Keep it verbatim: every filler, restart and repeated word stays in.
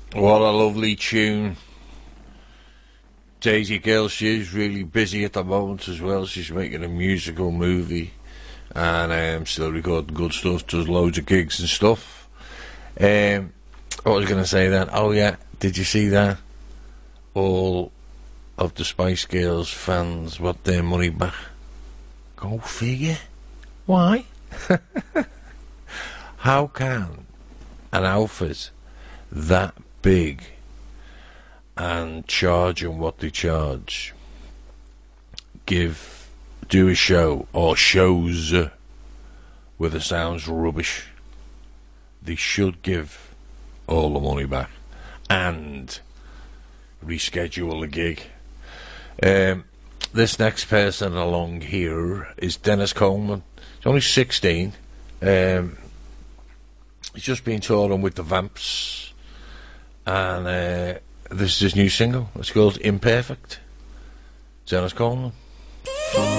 What a lovely tune. Daisy Girl, she's really busy at the moment as well. She's making a musical movie and um, still recording good stuff, does loads of gigs and stuff. Um, what was I going to say then? Oh yeah, did you see that? All of the Spice Girls fans want their money back. Go figure. Why? How can an outfit that big and charging what they charge give do a show or shows where the sound's rubbish? They should give all the money back and reschedule the gig. Um, this next person along here is Dennis Coleman. He's only sixteen. Um, he's just been touring with the Vamps, and uh, this is his new single. It's called Imperfect. Dennis Coleman.